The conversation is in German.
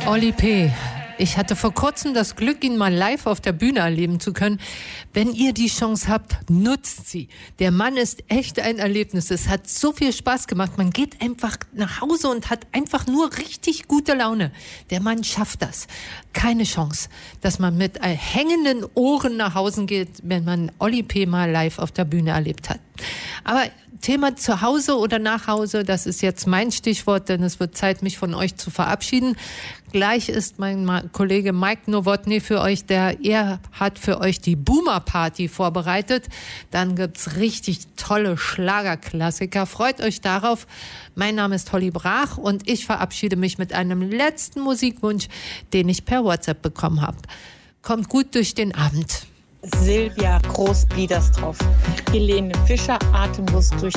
Oli P. Ich hatte vor kurzem das Glück, ihn mal live auf der Bühne erleben zu können. Wenn ihr die Chance habt, nutzt sie. Der Mann ist echt ein Erlebnis. Es hat so viel Spaß gemacht. Man geht einfach nach Hause und hat einfach nur richtig gute Laune. Der Mann schafft das. Keine Chance, dass man mit hängenden Ohren nach Hause geht, wenn man Oli P. mal live auf der Bühne erlebt hat. Aber Thema zu Hause oder nach Hause, das ist jetzt mein Stichwort, denn es wird Zeit, mich von euch zu verabschieden. Gleich ist mein Kollege Mike Nowotny für euch, er hat für euch die Boomer Party vorbereitet. Dann gibt's richtig tolle Schlagerklassiker. Freut euch darauf. Mein Name ist Holly Brach und ich verabschiede mich mit einem letzten Musikwunsch, den ich per WhatsApp bekommen habe. Kommt gut durch den Abend. Silvia Groß-Biederstroff, Helene Fischer, Atemlos durch